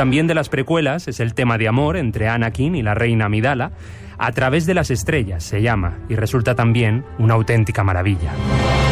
también de las precuelas es el tema de amor entre Anakin y la reina Amidala. A través de las estrellas se llama, y resulta también una auténtica maravilla.